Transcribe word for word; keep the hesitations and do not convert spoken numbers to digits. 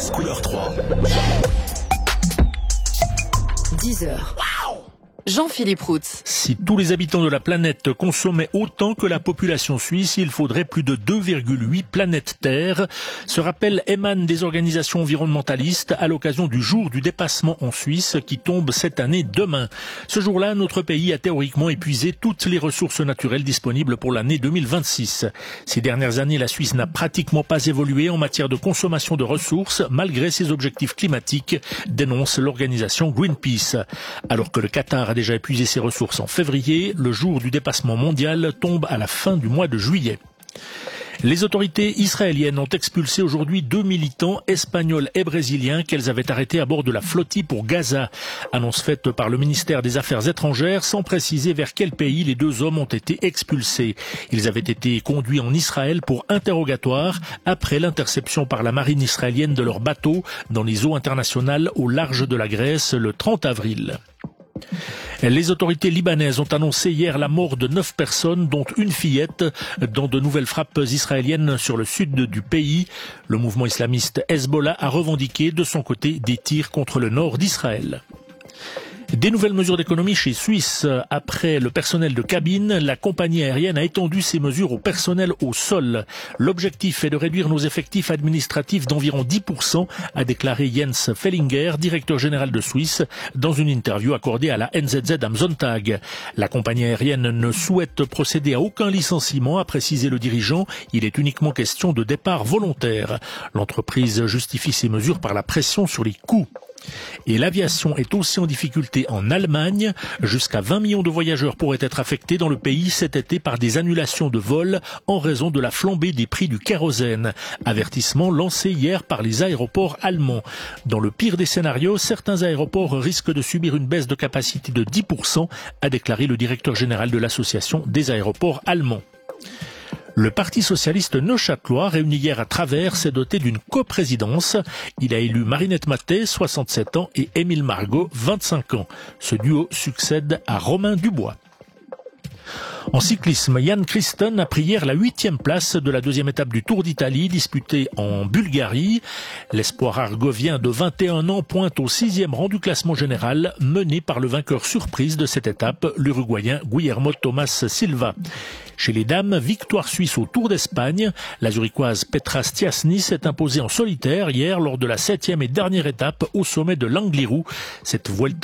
France couleur trois. dix heures. Jean-Philippe Routz. Si tous les habitants de la planète consommaient autant que la population suisse, il faudrait plus de deux virgule huit planètes Terre. Ce rappel émane des organisations environnementalistes à l'occasion du jour du dépassement en Suisse qui tombe cette année demain. Ce jour-là, notre pays a théoriquement épuisé toutes les ressources naturelles disponibles pour l'année deux mille vingt-six. Ces dernières années, la Suisse n'a pratiquement pas évolué en matière de consommation de ressources malgré ses objectifs climatiques, dénonce l'organisation Greenpeace. Alors que le Qatar a déjà épuisé ses ressources en février, le jour du dépassement mondial tombe à la fin du mois de juillet. Les autorités israéliennes ont expulsé aujourd'hui deux militants espagnols et brésiliens qu'elles avaient arrêtés à bord de la flottille pour Gaza. Annonce faite par le ministère des Affaires étrangères sans préciser vers quel pays les deux hommes ont été expulsés. Ils avaient été conduits en Israël pour interrogatoire après l'interception par la marine israélienne de leur bateau dans les eaux internationales au large de la Grèce le trente avril. Les autorités libanaises ont annoncé hier la mort de neuf personnes, dont une fillette, dans de nouvelles frappes israéliennes sur le sud du pays. Le mouvement islamiste Hezbollah a revendiqué de son côté des tirs contre le nord d'Israël. Des nouvelles mesures d'économie chez Suisse. Après le personnel de cabine, la compagnie aérienne a étendu ses mesures au personnel au sol. L'objectif est de réduire nos effectifs administratifs d'environ dix pour cent, a déclaré Jens Fellinger, directeur général de Suisse, dans une interview accordée à la N Z Z am Sonntag. La compagnie aérienne ne souhaite procéder à aucun licenciement, a précisé le dirigeant. Il est uniquement question de départ volontaire. L'entreprise justifie ces mesures par la pression sur les coûts. Et l'aviation est aussi en difficulté en Allemagne. Jusqu'à vingt millions de voyageurs pourraient être affectés dans le pays cet été par des annulations de vols en raison de la flambée des prix du kérosène. Avertissement lancé hier par les aéroports allemands. Dans le pire des scénarios, certains aéroports risquent de subir une baisse de capacité de dix pour cent, a déclaré le directeur général de l'association des aéroports allemands. Le Parti socialiste neuchâtelois, réuni hier à Travers, s'est doté d'une coprésidence. Il a élu Marinette Mathey, soixante-sept ans, et Émile Margot, vingt-cinq ans. Ce duo succède à Romain Dubois. En cyclisme, Jan Kristen a pris hier la huitième place de la deuxième étape du Tour d'Italie disputée en Bulgarie. L'espoir argovien de vingt et un ans pointe au sixième rang du classement général, mené par le vainqueur surprise de cette étape, l'Uruguayen Guillermo Tomás Silva. Chez les dames, victoire suisse au Tour d'Espagne. La zurichoise Petra Stiassny s'est imposée en solitaire hier lors de la septième et dernière étape au sommet de l'Angliru. Cette Vuelta